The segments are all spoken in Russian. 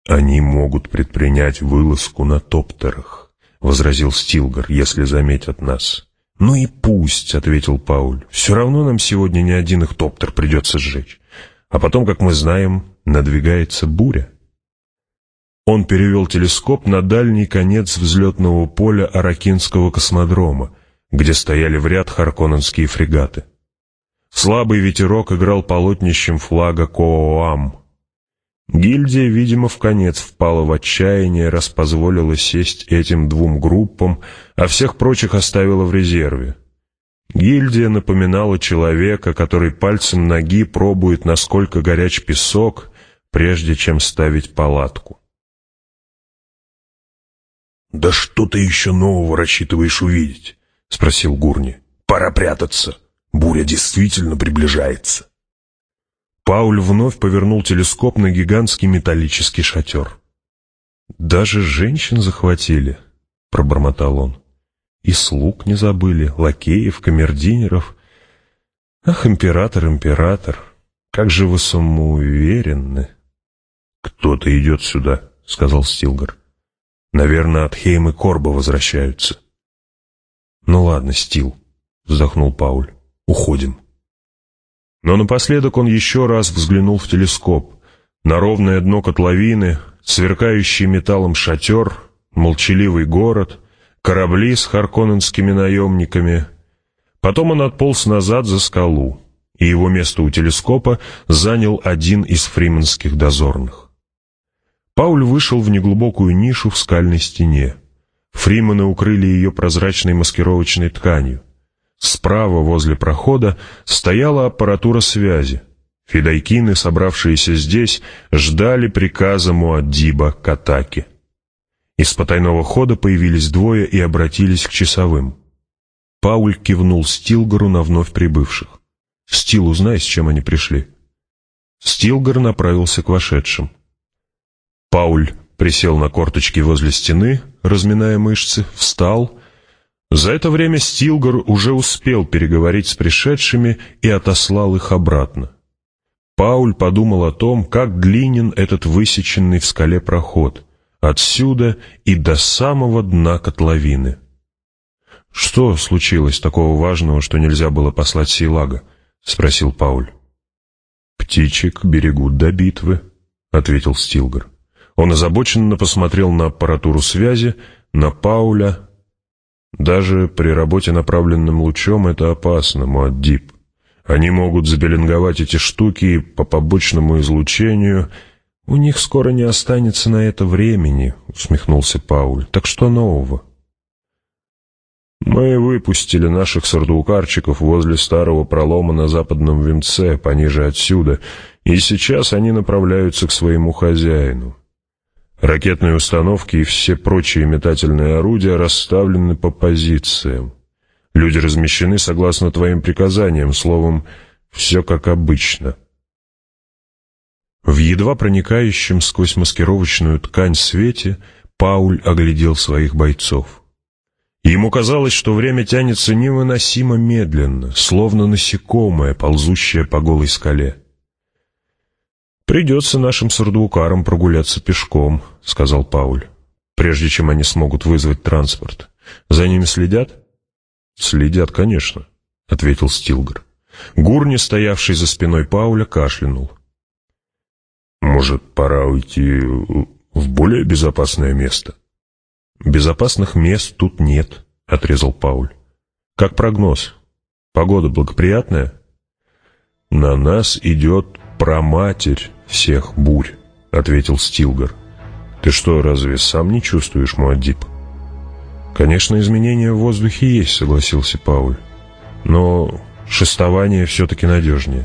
«Они могут предпринять вылазку на топтерах», — возразил Стилгар, — «если заметят нас». «Ну и пусть», — ответил Пауль, — «все равно нам сегодня ни один их топтер придется сжечь. А потом, как мы знаем, надвигается буря». Он перевел телескоп на дальний конец взлетного поля Аракинского космодрома, где стояли в ряд харконненские фрегаты. Слабый ветерок играл полотнищем флага Кооам. Гильдия, видимо, вконец впала в отчаяние, раз позволила сесть этим двум группам, а всех прочих оставила в резерве. Гильдия напоминала человека, который пальцем ноги пробует, насколько горяч песок, прежде чем ставить палатку. «Да что ты еще нового рассчитываешь увидеть?» — спросил Гурни. «Пора прятаться. Буря действительно приближается». Пауль вновь повернул телескоп на гигантский металлический шатер. «Даже женщин захватили», — пробормотал он. «И слуг не забыли, лакеев, камердинеров. Ах, император, император, как же вы самоуверенны!» «Кто-то идет сюда», — сказал Стилгар. «Наверное, от Хейм и Корба возвращаются». «Ну ладно, Стил», — вздохнул Пауль, — «уходим». Но напоследок он еще раз взглянул в телескоп. На ровное дно котловины, сверкающий металлом шатер, молчаливый город, корабли с харконненскими наемниками. Потом он отполз назад за скалу, и его место у телескопа занял один из фриманских дозорных. Пауль вышел в неглубокую нишу в скальной стене. Фримены укрыли ее прозрачной маскировочной тканью. Справа, возле прохода, стояла аппаратура связи. Фидайкины, собравшиеся здесь, ждали приказа Муаддиба к атаке. Из потайного хода появились двое и обратились к часовым. Пауль кивнул Стилгару на вновь прибывших. «Стил, узнай, с чем они пришли». Стилгар направился к вошедшим. Пауль присел на корточки возле стены, разминая мышцы, встал. За это время Стилгар уже успел переговорить с пришедшими и отослал их обратно. Пауль подумал о том, как длинен этот высеченный в скале проход, отсюда и до самого дна котловины. «Что случилось такого важного, что нельзя было послать Сейлага?» — спросил Пауль. «Птичек берегут до битвы», — ответил Стилгар. Он озабоченно посмотрел на аппаратуру связи, на Пауля. «Даже при работе направленным лучом это опасно, Муаддиб. Они могут забелинговать эти штуки по побочному излучению. У них скоро не останется на это времени», — усмехнулся Пауль. «Так что нового?» «Мы выпустили наших сардуукарчиков возле старого пролома на западном венце, пониже отсюда, и сейчас они направляются к своему хозяину. Ракетные установки и все прочие метательные орудия расставлены по позициям. Люди размещены согласно твоим приказаниям, словом, все как обычно». В едва проникающем сквозь маскировочную ткань свете Пауль оглядел своих бойцов. Ему казалось, что время тянется невыносимо медленно, словно насекомое, ползущее по голой скале. «Придется нашим сардуукарам прогуляться пешком», — сказал Пауль, «прежде чем они смогут вызвать транспорт. За ними следят?» «Следят, конечно», — ответил Стилгар. Гурни, стоявший за спиной Пауля, кашлянул. «Может, пора уйти в более безопасное место?» «Безопасных мест тут нет», — отрезал Пауль. «Как прогноз? Погода благоприятная?» «На нас идет праматерь всех бурь», — ответил Стилгар. «Ты что, разве сам не чувствуешь, Муаддиб?» «Конечно, изменения в воздухе есть», — согласился Пауль. «Но шестование все-таки надежнее».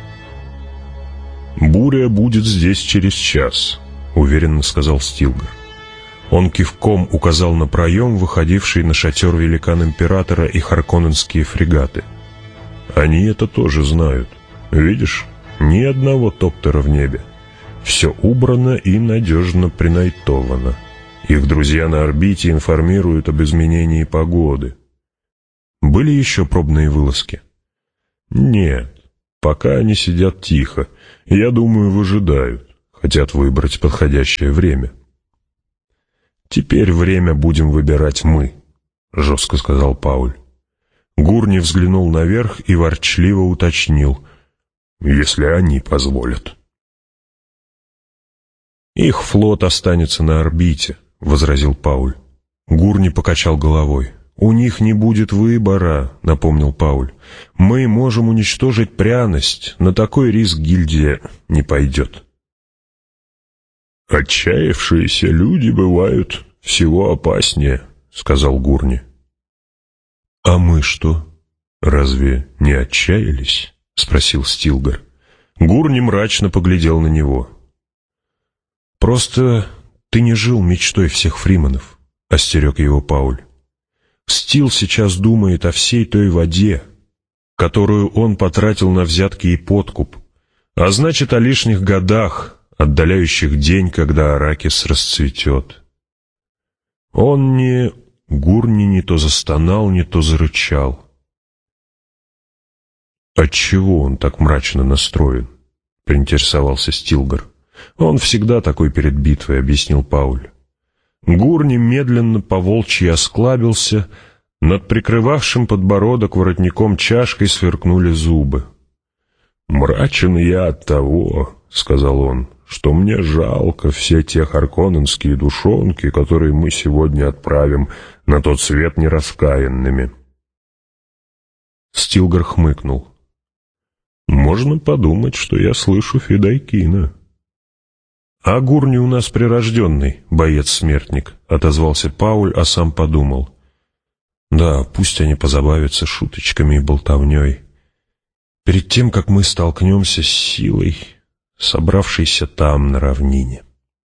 «Буря будет здесь через час», — уверенно сказал Стилгар. Он кивком указал на проем, выходивший на шатер великан-императора и харконненские фрегаты. «Они это тоже знают. Видишь, ни одного топтера в небе. Все убрано и надежно принайтовано. Их друзья на орбите информируют об изменении погоды». «Были еще пробные вылазки?» «Нет, пока они сидят тихо. Я думаю, выжидают. хотят выбрать подходящее время. «Теперь время будем выбирать мы», — жестко сказал Пауль. Гурни взглянул наверх и ворчливо уточнил: «Если они позволят». «Их флот останется на орбите», — возразил Пауль. Гурни покачал головой. «У них не будет выбора», — напомнил Пауль. «Мы можем уничтожить пряность, но такой риск гильдия не пойдет». «Отчаявшиеся люди бывают всего опаснее», — сказал Гурни. «А мы что, разве не отчаялись?» — спросил Стилгар. Гурни мрачно поглядел на него. «Просто ты не жил мечтой всех фриманов», — остерег его Пауль. «Стил сейчас думает о всей той воде, которую он потратил на взятки и подкуп, а значит, о лишних годах, отдаляющих день, когда Аракис расцветет». Он не... Гурни не то застонал, не то зарычал. «Отчего он так мрачно настроен?» — поинтересовался Стилгар. «Он всегда такой перед битвой», — объяснил Пауль. Гурни медленно по-волчьи осклабился, над прикрывавшим подбородок воротником чашкой сверкнули зубы. «Мрачен я от того, — сказал он, — что мне жалко все те харконненские душонки, которые мы сегодня отправим на тот свет нераскаянными». Стилгар хмыкнул. «Можно подумать, что я слышу Федайкина». «А Гурни у нас прирожденный боец-смертник», — отозвался Пауль, а сам подумал. «Да, пусть они позабавятся шуточками и болтовней. Перед тем, как мы столкнемся с силой, собравшейся там, на равнине».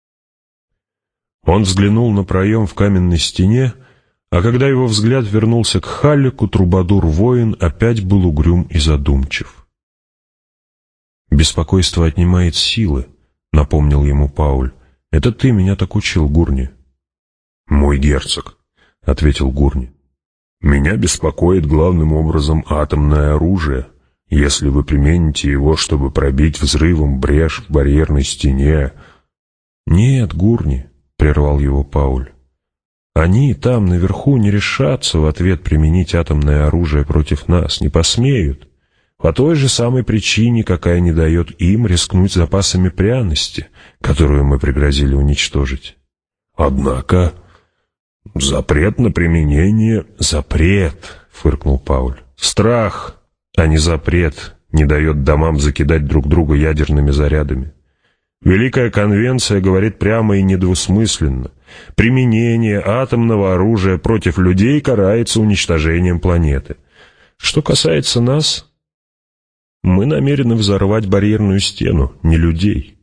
Он взглянул на проем в каменной стене, а когда его взгляд вернулся к Халлику, трубадур-воин опять был угрюм и задумчив. «Беспокойство отнимает силы», — напомнил ему Пауль. «Это ты меня так учил, Гурни». «Мой герцог», — ответил Гурни. «Меня беспокоит главным образом атомное оружие. Если вы примените его, чтобы пробить взрывом брешь в барьерной стене...» «Нет, Гурни», — прервал его Пауль. «Они там, наверху, не решатся в ответ применить атомное оружие против нас, не посмеют. По той же самой причине, какая не дает им рискнуть запасами пряности, которую мы пригрозили уничтожить». «Однако запрет на применение...» «Запрет», — фыркнул Пауль. «Страх, а не запрет, не дает домам закидать друг друга ядерными зарядами. Великая конвенция говорит прямо и недвусмысленно: применение атомного оружия против людей карается уничтожением планеты. Что касается нас, мы намерены взорвать барьерную стену, не людей».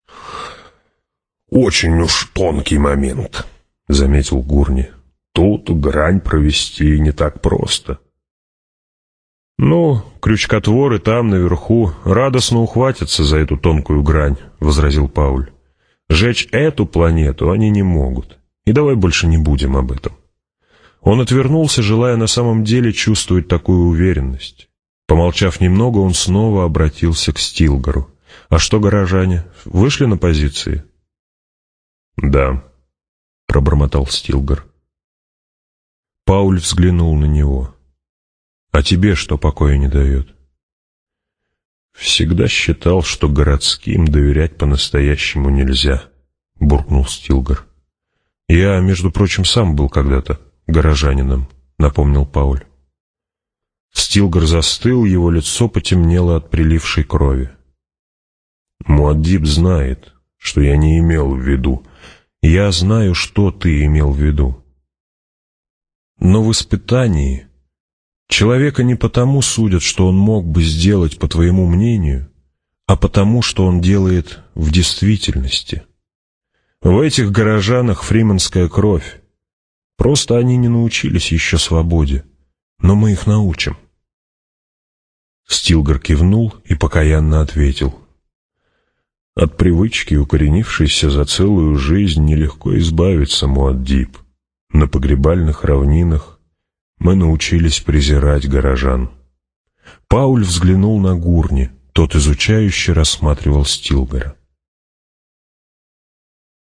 «Очень уж тонкий момент», — заметил Гурни. «Тут грань провести не так просто». «Ну, крючкотворы там, наверху, радостно ухватятся за эту тонкую грань», — возразил Пауль. «Жечь эту планету они не могут. И давай больше не будем об этом». Он отвернулся, желая на самом деле чувствовать такую уверенность. Помолчав немного, он снова обратился к Стилгару. «А что, горожане, вышли на позиции?» «Да», — пробормотал Стилгар. Пауль взглянул на него. «А тебе что покоя не дает?» «Всегда считал, что городским доверять по-настоящему нельзя», — буркнул Стилгар. «Я, между прочим, сам был когда-то горожанином», — напомнил Пауль. Стилгар застыл, его лицо потемнело от прилившей крови. «Муаддиб знает, что я не имел в виду. Я знаю, что ты имел в виду. Но в испытании человека не потому судят, что он мог бы сделать, по твоему мнению, а потому, что он делает в действительности. В этих горожанах фриманская кровь. Просто они не научились еще свободе, но мы их научим». Стилгар кивнул и покаянно ответил: «От привычки, укоренившейся за целую жизнь, нелегко избавиться, Муаддиб. На погребальных равнинах мы научились презирать горожан». Пауль взглянул на Гурни, тот изучающе рассматривал Стилгара.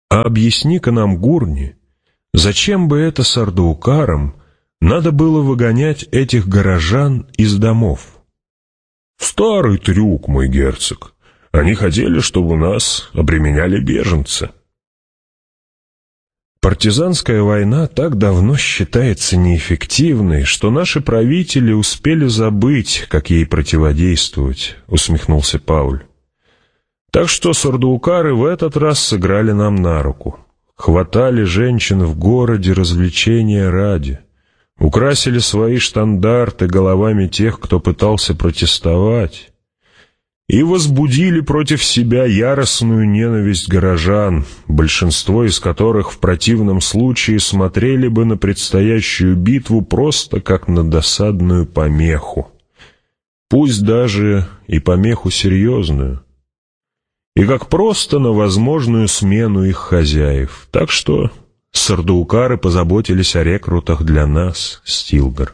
А объясни-ка нам, Гурни, зачем бы это сардаукарам надо было выгонять этих горожан из домов? Старый трюк, мой герцог. Они хотели, чтобы нас обременяли беженцы. Партизанская война так давно считается неэффективной, что наши правители успели забыть, как ей противодействовать, усмехнулся Пауль. Так что сардаукары в этот раз сыграли нам на руку. Хватали женщин в городе развлечения ради. Украсили свои штандарты головами тех, кто пытался протестовать. И возбудили против себя яростную ненависть горожан, большинство из которых в противном случае смотрели бы на предстоящую битву просто как на досадную помеху. Пусть даже и помеху серьезную. И как просто на возможную смену их хозяев. Так что сардаукары позаботились о рекрутах для нас, Стилгар.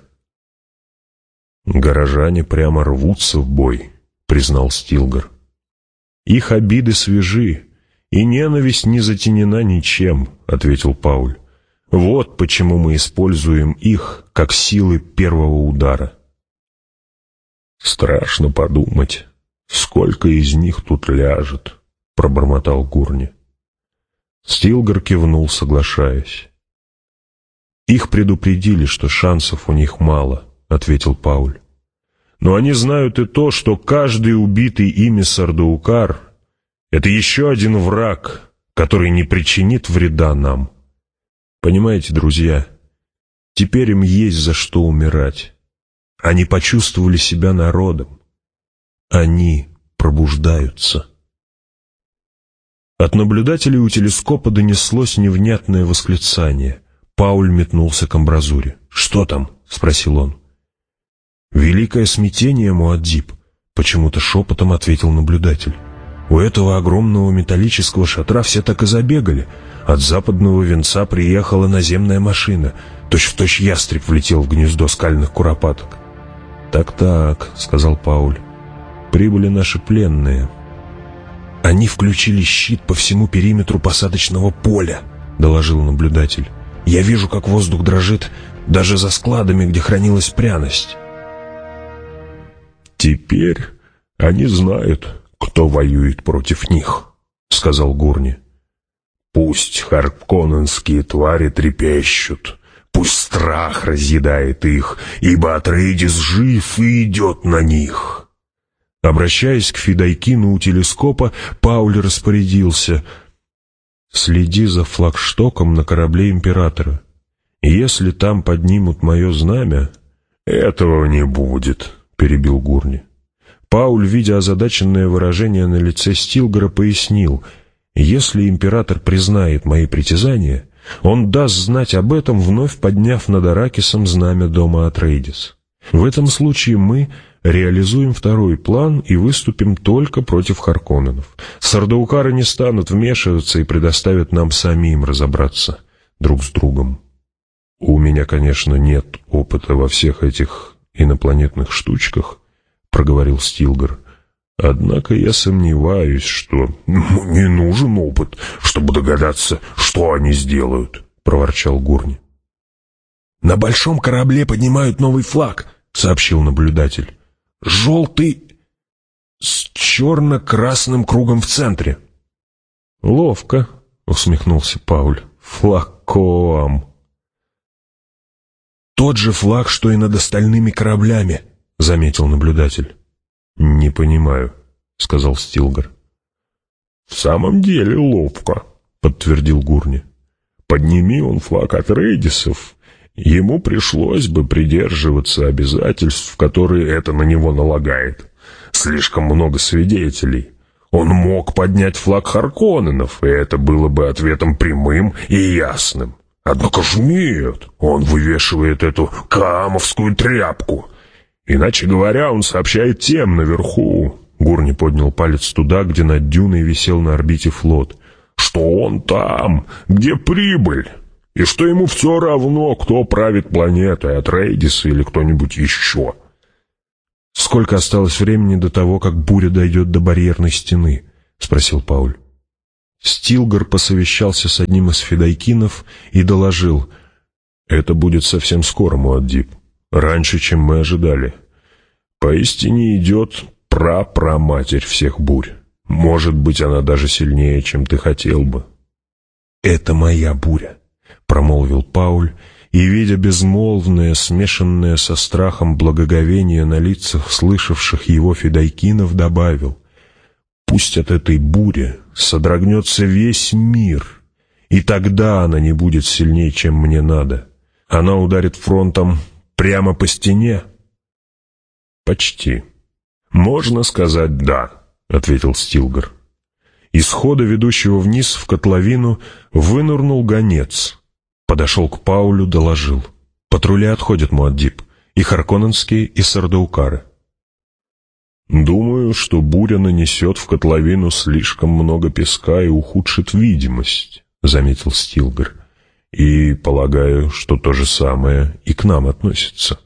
Горожане прямо рвутся в бой, признал Стилгар. Их обиды свежи, и ненависть не затенена ничем, ответил Пауль. Вот почему мы используем их как силы первого удара. Страшно подумать, сколько из них тут ляжет, пробормотал Гурни. Стилгар кивнул, соглашаясь. Их предупредили, что шансов у них мало, ответил Пауль. Но они знают и то, что каждый убитый ими сардаукар — это еще один враг, который не причинит вреда нам. Понимаете, друзья, теперь им есть за что умирать. Они почувствовали себя народом. Они пробуждаются. От наблюдателей у телескопа донеслось невнятное восклицание. Пауль метнулся к амбразуре. «Что там?» — спросил он. «Великое смятение, Муаддиб», — почему-то шепотом ответил наблюдатель. «У этого огромного металлического шатра все так и забегали. От западного венца приехала наземная машина. Точь-в-точь ястреб влетел в гнездо скальных куропаток». «Так-так», — сказал Пауль, — «прибыли наши пленные». «Они включили щит по всему периметру посадочного поля», — доложил наблюдатель. «Я вижу, как воздух дрожит даже за складами, где хранилась пряность». «Теперь они знают, кто воюет против них», — сказал Гурни. «Пусть харконненские твари трепещут, пусть страх разъедает их, ибо Атрейдис жив и идет на них». Обращаясь к Федайкину у телескопа, Пауль распорядился: «Следи за флагштоком на корабле императора. Если там поднимут мое знамя...» «Этого не будет», — перебил Гурни. Пауль, видя озадаченное выражение на лице Стилгара, пояснил: «Если император признает мои притязания, он даст знать об этом, вновь подняв над Аракисом знамя дома Атрейдис. В этом случае мы реализуем второй план и выступим только против Харконненов. Сардаукары не станут вмешиваться и предоставят нам самим разобраться друг с другом. У меня, конечно, нет опыта во всех этих инопланетных штучках», — проговорил Стилгар. «Однако я сомневаюсь, что...» «Не нужен опыт, чтобы догадаться, что они сделают», — проворчал Гурни. «На большом корабле поднимают новый флаг», — сообщил наблюдатель. «Желтый с черно-красным кругом в центре». «Ловко», — усмехнулся Пауль. «Флаг Коам». «Тот же флаг, что и над остальными кораблями», — заметил наблюдатель. «Не понимаю», — сказал Стилгар. «В самом деле ловко», — подтвердил Гурни. «Подними он флаг Атрейдисов, ему пришлось бы придерживаться обязательств, которые это на него налагает. Слишком много свидетелей. Он мог поднять флаг Харконненов, и это было бы ответом прямым и ясным. Однако ж нет, он вывешивает эту каамовскую тряпку. Иначе говоря, он сообщает тем наверху». Гурни поднял палец туда, где над дюной висел на орбите флот. «Что он там, где прибыль, и что ему все равно, кто правит планетой, Атрейдис или кто-нибудь еще». «Сколько осталось времени до того, как буря дойдет до барьерной стены?» — спросил Пауль. Стилгар посовещался с одним из фидайкинов и доложил: «Это будет совсем скоро, Муаддиб, раньше, чем мы ожидали. Поистине идет прапраматерь всех бурь. Может быть, она даже сильнее, чем ты хотел бы». «Это моя буря», — промолвил Пауль, и, видя безмолвное, смешанное со страхом благоговение на лицах слышавших его фидайкинов, добавил: «Пусть от этой бури содрогнется весь мир, и тогда она не будет сильнее, чем мне надо. Она ударит фронтом прямо по стене». «Почти. Можно сказать «да», — ответил Стилгар. Из хода, ведущего вниз в котловину, вынырнул гонец. Подошел к Паулю, доложил: «Патрули отходят, Муаддиб, и харконненские, и сардаукары». «Думаю, что буря нанесет в котловину слишком много песка и ухудшит видимость», — заметил Стилгар. «И полагаю, что то же самое и к нам относится».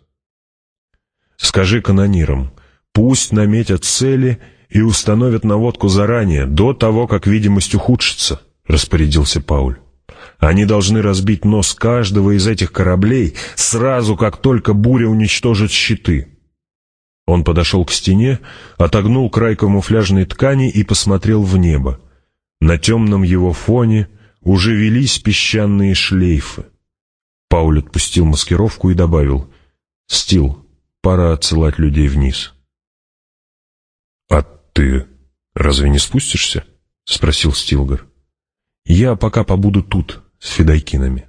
«Скажи канонирам, пусть наметят цели и установят наводку заранее, до того, как видимость ухудшится», — распорядился Пауль. «Они должны разбить нос каждого из этих кораблей сразу, как только буря уничтожит щиты». Он подошел к стене, отогнул край камуфляжной ткани и посмотрел в небо. На темном его фоне уже велись песчаные шлейфы. Пауль отпустил маскировку и добавил: «Стил, пора отсылать людей вниз». «А ты разве не спустишься?» — спросил Стилгар. «Я пока побуду тут, с фидайкинами».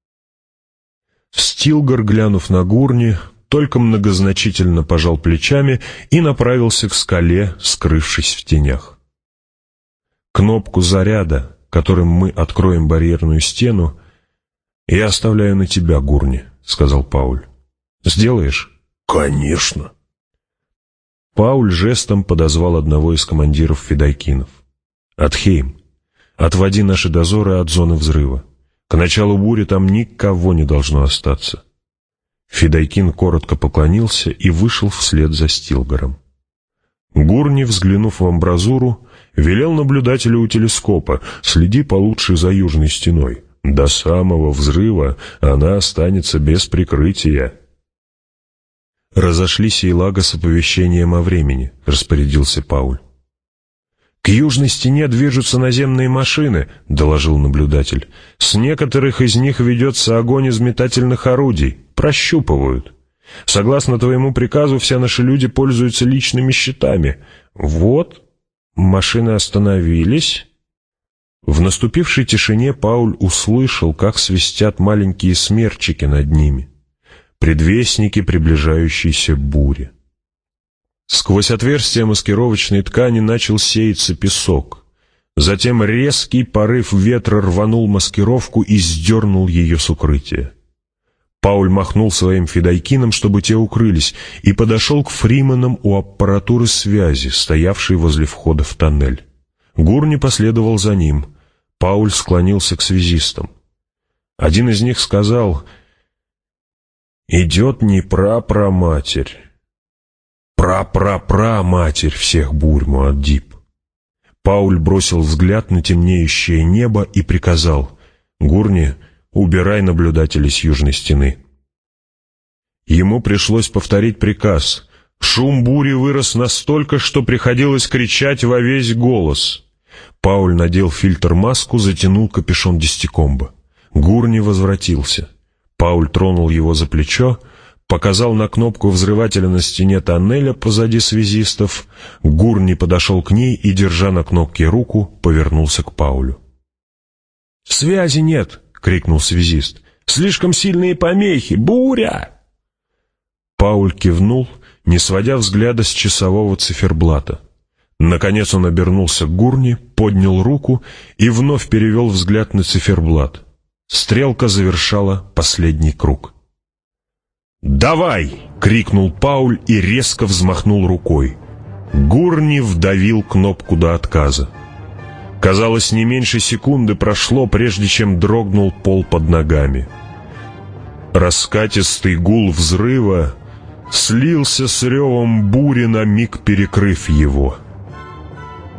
Стилгар, глянув на Гурни, только многозначительно пожал плечами и направился к скале, скрывшись в тенях. «Кнопку заряда, которым мы откроем барьерную стену, я оставляю на тебя, Гурни», — сказал Пауль. «Сделаешь?» «Конечно». Пауль жестом подозвал одного из командиров фидайкинов. «Атхейм, отводи наши дозоры от зоны взрыва. К началу бури там никого не должно остаться». Фидайкин коротко поклонился и вышел вслед за Стилгаром. Гурни, взглянув в амбразуру, велел наблюдателю у телескопа: «Следи получше за южной стеной. До самого взрыва она останется без прикрытия». «Разошлись Ейлага с оповещением о времени», — распорядился Пауль. «К южной стене движутся наземные машины», — доложил наблюдатель. «С некоторых из них ведется огонь из метательных орудий. Прощупывают. Согласно твоему приказу, все наши люди пользуются личными щитами. Вот, машины остановились». В наступившей тишине Пауль услышал, как свистят маленькие смерчики над ними, предвестники приближающейся бури. Сквозь отверстия маскировочной ткани начал сеяться песок. Затем резкий порыв ветра рванул маскировку и сдернул ее с укрытия. Пауль махнул своим фидайкинам, чтобы те укрылись, и подошел к фриманам у аппаратуры связи, стоявшей возле входа в тоннель. Гурни последовал за ним. Пауль склонился к связистам. Один из них сказал: «Идет не прапраматерь, прапрапраматерь всех бурь, Муаддиб». Пауль бросил взгляд на темнеющее небо и приказал: «Гурни, убирай наблюдателей с южной стены». Ему пришлось повторить приказ. Шум бури вырос настолько, что приходилось кричать во весь голос. Пауль надел фильтр-маску, затянул капюшон десятикомба. Гурни возвратился. Пауль тронул его за плечо, показал на кнопку взрывателя на стене тоннеля позади связистов. Гурни подошел к ней и, держа на кнопке руку, повернулся к Паулю. «Связи нет!» — крикнул связист. «Слишком сильные помехи! Буря!» Пауль кивнул, не сводя взгляда с часового циферблата. Наконец он обернулся к Гурни, поднял руку и вновь перевел взгляд на циферблат. Стрелка завершала последний круг. «Давай!» — крикнул Пауль и резко взмахнул рукой. Гурни вдавил кнопку до отказа. Казалось, не меньше секунды прошло, прежде чем дрогнул пол под ногами. Раскатистый гул взрыва слился с ревом бури, на миг перекрыв его.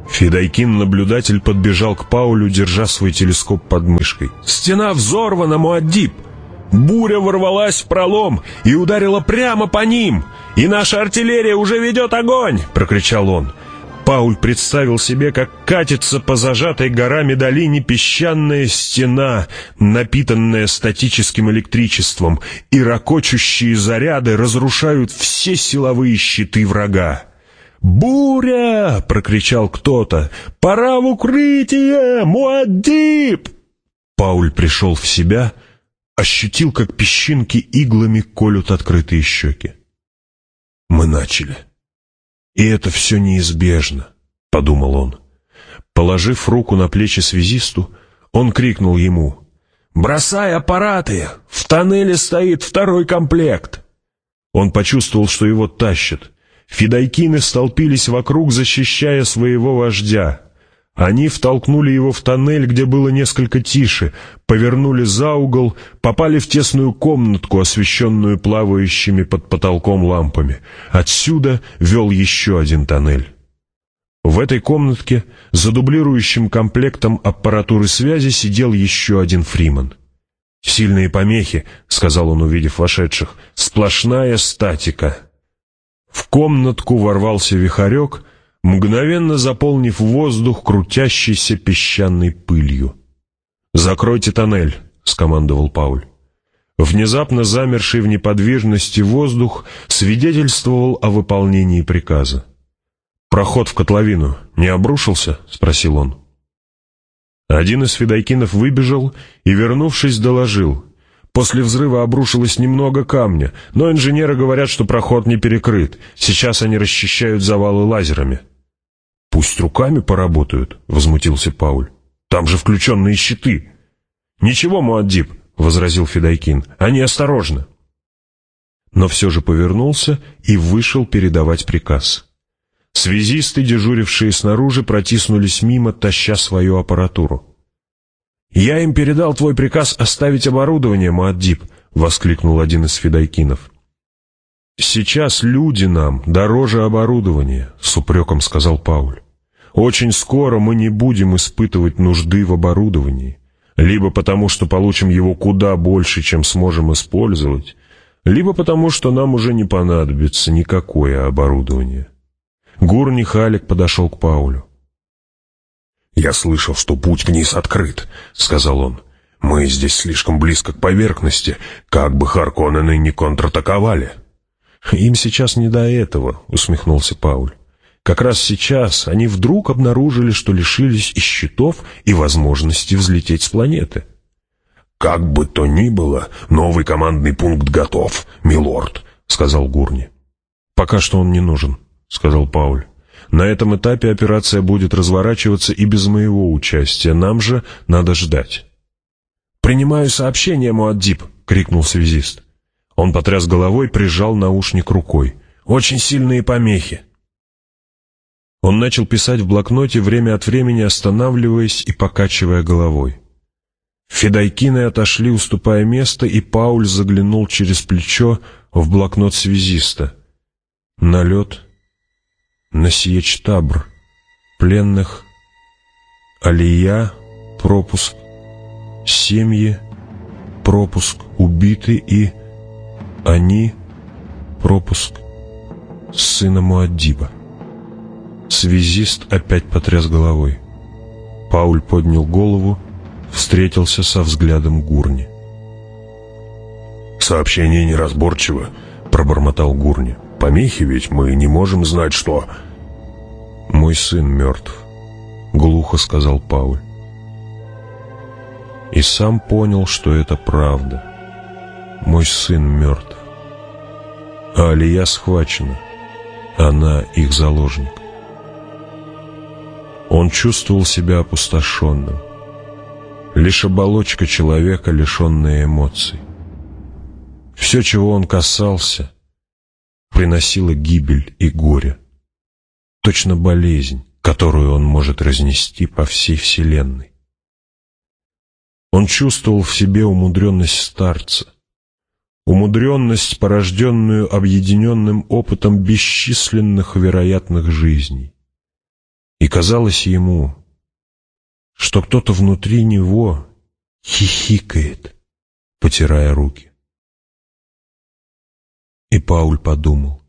Федайкин-наблюдатель подбежал к Паулю, держа свой телескоп под мышкой. «Стена взорвана, Муаддиб! Буря ворвалась в пролом и ударила прямо по ним! И наша артиллерия уже ведет огонь!» — прокричал он. Пауль представил себе, как катится по зажатой горами долине песчаная стена, напитанная статическим электричеством, и рокочущие заряды разрушают все силовые щиты врага. «Буря!» — прокричал кто-то. «Пора в укрытие! Муаддиб!» Пауль пришел в себя, ощутил, как песчинки иглами колют открытые щеки. «Мы начали. И это все неизбежно», — подумал он. Положив руку на плечи связисту, он крикнул ему: «Бросай аппараты! В тоннеле стоит второй комплект!» Он почувствовал, что его тащат. Федайкины столпились вокруг, защищая своего вождя. Они втолкнули его в тоннель, где было несколько тише, повернули за угол, попали в тесную комнатку, освещенную плавающими под потолком лампами. Отсюда вел еще один тоннель. В этой комнатке за дублирующим комплектом аппаратуры связи сидел еще один фриман. «Сильные помехи», — сказал он, увидев вошедших, — «сплошная статика». В комнатку ворвался вихорек, мгновенно заполнив воздух крутящейся песчаной пылью. «Закройте тоннель», — скомандовал Пауль. Внезапно замерший в неподвижности воздух свидетельствовал о выполнении приказа. «Проход в котловину не обрушился?» — спросил он. Один из федайкинов выбежал и, вернувшись, доложил: «После взрыва обрушилось немного камня, но инженеры говорят, что проход не перекрыт. Сейчас они расчищают завалы лазерами». «Пусть руками поработают», — возмутился Пауль. «Там же включенные щиты». «Ничего, Муаддиб», — возразил Федайкин, — «они осторожны». Но все же повернулся и вышел передавать приказ. Связисты, дежурившие снаружи, протиснулись мимо, таща свою аппаратуру. «Я им передал твой приказ оставить оборудование, Муаддиб», — воскликнул один из федайкинов. «Сейчас люди нам дороже оборудования», — с упреком сказал Пауль. «Очень скоро мы не будем испытывать нужды в оборудовании, либо потому, что получим его куда больше, чем сможем использовать, либо потому, что нам уже не понадобится никакое оборудование». Гурни Халек подошел к Паулю. «Я слышал, что путь вниз открыт», — сказал он. «Мы здесь слишком близко к поверхности, как бы Харконнены не контратаковали». «Им сейчас не до этого», — усмехнулся Пауль. «Как раз сейчас они вдруг обнаружили, что лишились и щитов, и возможности взлететь с планеты». «Как бы то ни было, новый командный пункт готов, милорд», — сказал Гурни. «Пока что он не нужен», — сказал Пауль. «На этом этапе операция будет разворачиваться и без моего участия. Нам же надо ждать». «Принимаю сообщение, Муаддиб», — крикнул связист. Он потряс головой, прижал наушник рукой. «Очень сильные помехи». Он начал писать в блокноте, время от времени останавливаясь и покачивая головой. Федайкины отошли, уступая место, и Пауль заглянул через плечо в блокнот связиста. Налет на Сиечтабр. Пленных. Алия. Пропуск. Семьи. Пропуск. Убиты и... Они. Пропуск. Сына Муаддиба. Связист опять потряс головой. Пауль поднял голову, встретился со взглядом Гурни. «Сообщение неразборчиво», — пробормотал Гурни. «Помехи ведь мы не можем знать, что...» «Мой сын мертв», — глухо сказал Пауль. И сам понял, что это правда. Мой сын мертв. А Алия схвачена. Она их заложник. Он чувствовал себя опустошенным. Лишь оболочка человека, лишенная эмоций. Все, чего он касался, приносило гибель и горе. Точно болезнь, которую он может разнести по всей вселенной. Он чувствовал в себе умудренность старца, умудренность, порожденную объединенным опытом бесчисленных вероятных жизней. И казалось ему, что кто-то внутри него хихикает, потирая руки. И Пауль подумал,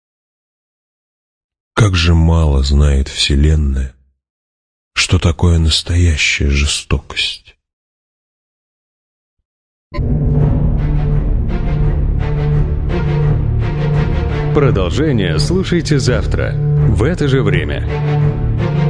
как же мало знает Вселенная, что такое настоящая жестокость. Продолжение слушайте завтра в это же время.